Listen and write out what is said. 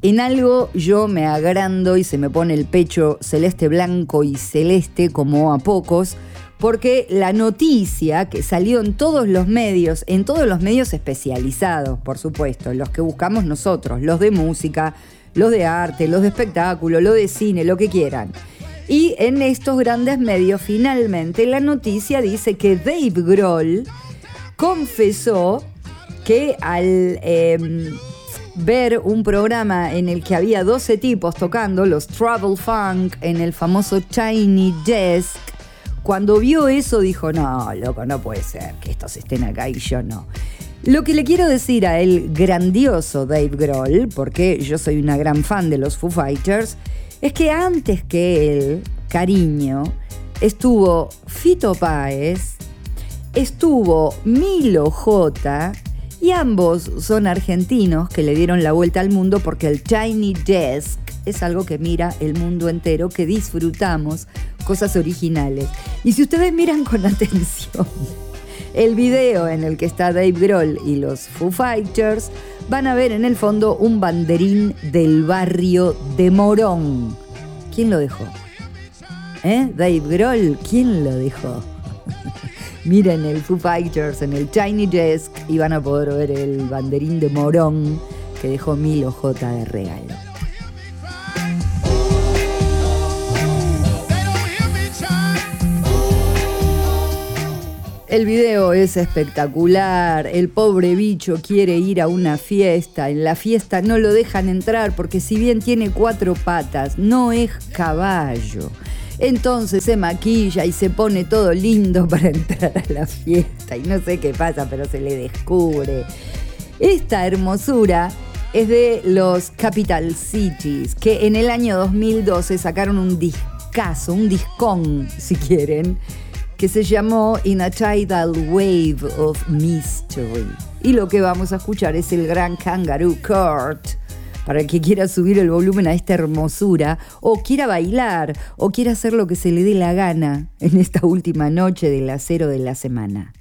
En algo yo me agrando y se me pone el pecho celeste, blanco y celeste como a pocos, porque la noticia que salió en todos los medios especializados, por supuesto, los que buscamos nosotros, los de música, los de arte, los de espectáculo, los de cine, lo que quieran. Y en estos grandes medios, finalmente, la noticia dice que Dave Grohl confesó que al ver un programa en el que había 12 tipos tocando los Trouble Funk en el famoso Tiny Desk, cuando vio eso dijo, no, loco, no puede ser que estos estén acá y yo no. Lo que le quiero decir a el grandioso Dave Grohl, porque yo soy una gran fan de los Foo Fighters, es que antes que él, cariño, estuvo Fito Páez, estuvo Milo J, y ambos son argentinos que le dieron la vuelta al mundo porque el Tiny Desk es algo que mira el mundo entero, que disfrutamos, cosas originales. Y si ustedes miran con atención el video en el que está Dave Grohl y los Foo Fighters, van a ver en el fondo un banderín del barrio de Morón. ¿Quién lo dejó? Dave Grohl, ¿quién lo dejó? Miren el Foo Fighters en el Tiny Desk y van a poder ver el banderín de Morón que dejó Milo J de regalo. El video es espectacular, el pobre bicho quiere ir a una fiesta, en la fiesta no lo dejan entrar porque si bien tiene 4 patas, no es caballo. Entonces se maquilla y se pone todo lindo para entrar a la fiesta y no sé qué pasa, pero se le descubre. Esta hermosura es de los Capital Cities, que en el año 2012 sacaron un discazo, un discón, si quieren, que se llamó In a Tidal Wave of Mystery. Y lo que vamos a escuchar es el gran Kangaroo Court, para el que quiera subir el volumen a esta hermosura, o quiera bailar, o quiera hacer lo que se le dé la gana en esta última noche del acero de la semana.